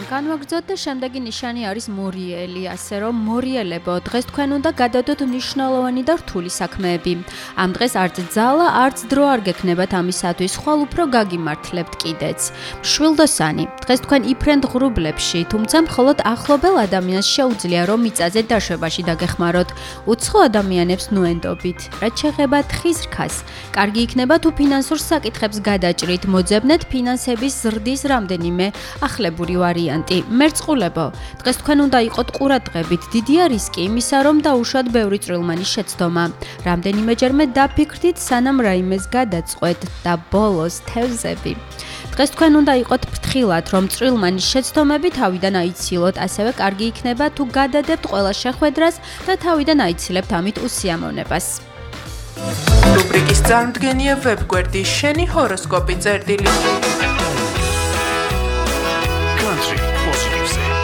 განვაგრძოთ და შემდეგი ნიშანი არის მორიელი, ასე რომ მორიელებო, დღეს თქვენ უნდა გადადოთ მნიშვნელოვანი და რთული საქმეები. ამ დღეს არც ძალა, არც დრო არ გექნებათ ამისათვის, ხვალ უფრო გაგიმართლებთ კიდეც. მშვილდოსანი, დღეს თქვენ იფრენთ ღრუბლებში, თუმცა მხოლოდ ახლობელ ადამიანს შეუძლია რომ მიწაზე დაშვებაში დაგეხმაროთ. უცხო ადამიანებს ნუენდობით. რაც შეეხება თხის რქას, კარგი იქნება თუ ფინანსურ საკითხებს გადაჭრით, მოძებნეთ ფინანსების ზრდის რამდენიმე ახლებური ვარიანტი. მერწყულებო, დღეს თქვენ უნდა იყოთ ყურადღებით, დიდია რისკი იმისა, რომ დაუშვათ ბევრი წვრილმანის შეცდომა. რამდენიმეჯერმე დაფიქრდით, სანამ რაიმეს გადაწყვეტ და ბოლოს თევზები. დღეს თქვენ უნდა იყოთ ფრთხილად, რომ წვრილმანის შეცდომები თავიდან აიცილოთ, ასევე კარგი იქნება თუ გადადებთ ყველა შეხვედრას და თავიდან აიცილებთ ამით უსიამოვნებას. რუბრიკის წარმდგენია ვებგვერდი შენი ჰოროსკოპი წერტილი.